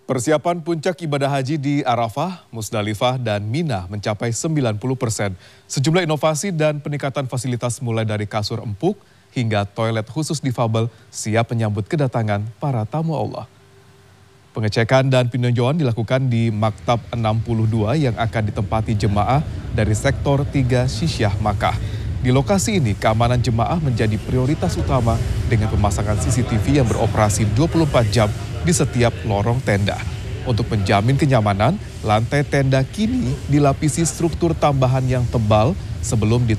Persiapan puncak ibadah haji di Arafah, Musdalifah, dan Mina mencapai 90%. Sejumlah inovasi dan peningkatan fasilitas mulai dari kasur empuk hingga toilet khusus difabel siap menyambut kedatangan para tamu Allah. Pengecekan dan peninjauan dilakukan di Maktab 62 yang akan ditempati jemaah dari sektor 3 Syisyah Makkah. Di lokasi ini, keamanan jemaah menjadi prioritas utama dengan pemasangan CCTV yang beroperasi 24 jam di setiap lorong tenda. Untuk menjamin kenyamanan, lantai tenda kini dilapisi struktur tambahan yang tebal sebelum